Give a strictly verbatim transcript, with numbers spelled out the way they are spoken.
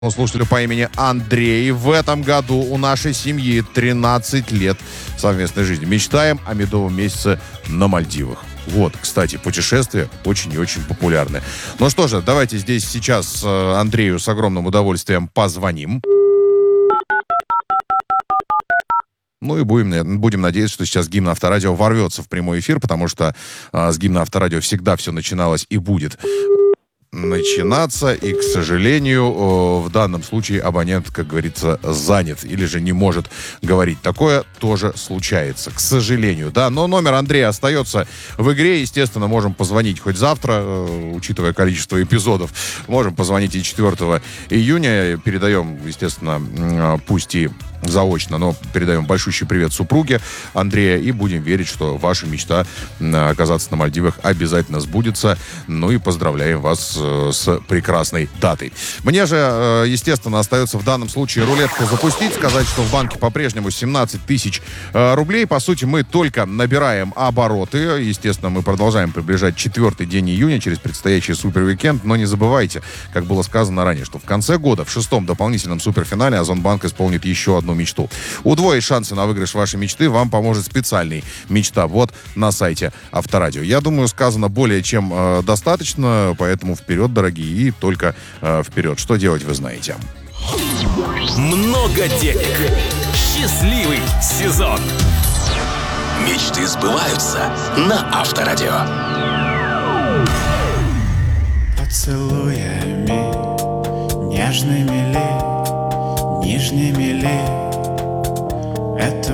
Слушателю по имени Андрей. В этом году у нашей семьи тринадцать лет совместной жизни. Мечтаем о медовом месяце на Мальдивах. Вот, кстати, путешествия очень и очень популярны. Ну что же, давайте здесь сейчас Андрею с огромным удовольствием позвоним. Ну и будем, будем надеяться, что сейчас гимн Авторадио ворвется в прямой эфир, потому что а, с гимна Авторадио всегда все начиналось и будет начинаться, и, к сожалению, в данном случае абонент, как говорится, занят или же не может говорить. Такое тоже случается, к сожалению, да. Но номер Андрея остается в игре. Естественно, можем позвонить хоть завтра, учитывая количество эпизодов. Можем позвонить и четвёртого июня. Передаем, естественно, пусть и заочно, но передаем большущий привет супруге Андрея и будем верить, что ваша мечта оказаться на Мальдивах обязательно сбудется. Ну и поздравляем вас с прекрасной датой. Мне же, естественно, остается в данном случае рулетку запустить, сказать, что в банке по-прежнему семнадцать тысяч рублей. По сути, мы только набираем обороты. Естественно, мы продолжаем приближать четвертый день июня через предстоящий супервикенд. Но не забывайте, как было сказано ранее, что в конце года, в шестом дополнительном суперфинале, Озонбанк исполнит еще одну мечту. Удвоить шансы на выигрыш вашей мечты вам поможет специальный мечта-бот на сайте Авторадио. Я думаю, сказано более чем э, достаточно, поэтому вперед, дорогие, и только э, вперед. Что делать, вы знаете. Много денег. Счастливый сезон. Мечты сбываются на Авторадио. Поцелуями нежными ли, нижними ли, это